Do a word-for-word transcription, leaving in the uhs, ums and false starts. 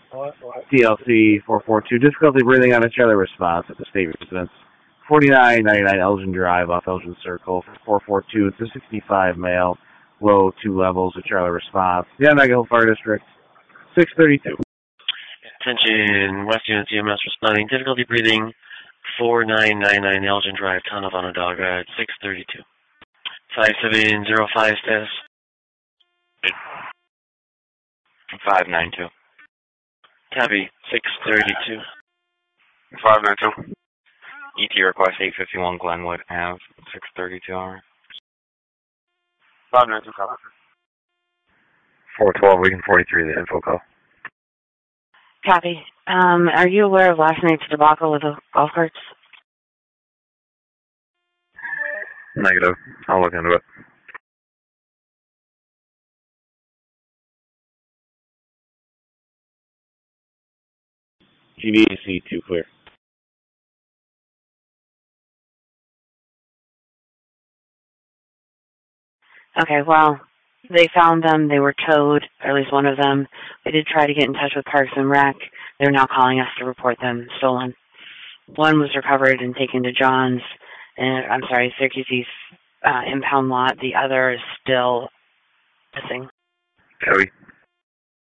D L C four four two, difficulty breathing on a trailer response at the state residence. forty-nine ninety-nine Elgin Drive off Elgin Circle. four four two, it's a sixty-five male, low two levels of trailer response. The Onondaga Hill Fire District, six thirty-two. Attention, West Unit C M S responding, difficulty breathing, forty-nine ninety-nine Elgin Drive, town of Onondaga at six thirty-two. five seven zero five status. five nine two. Copy, six thirty-two. five nine two. E T request eight fifty-one Glenwood Ave, six thirty-two hour. five nine two, copy. four twelve, Weekend forty-three, the info call. Copy. Um, are you aware of last night's debacle with the golf carts? Negative. I'll look into it. G D C two clear. Okay, well, they found them. They were towed, or at least one of them. We did try to get in touch with Parks and Rec. They're now calling us to report them stolen. One was recovered and taken to John's, and I'm sorry, Syracuse uh, impound lot. The other is still missing. Copy.